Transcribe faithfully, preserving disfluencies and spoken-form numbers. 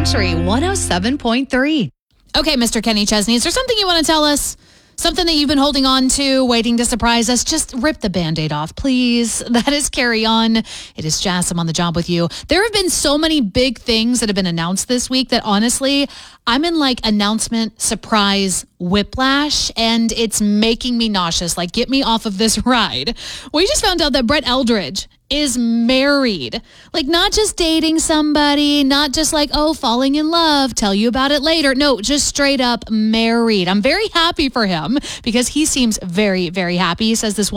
Country one oh seven point three. Okay, Mister Kenny Chesney, is there something you want to tell us? Something that you've been holding on to, waiting to surprise us? Just rip the Band-Aid off, please. That is Carry On. It is Jazz. I'm on the job with you. There have been so many big things that have been announced this week that honestly, I'm in like announcement, surprise, whiplash, and it's making me nauseous. Like, get me off of this ride. We just found out that Brett Eldredge is married. Like, not just dating somebody, not just like, oh, falling in love, tell you about it later. No, just straight up married. I'm very happy for him because he seems very, very happy. He says this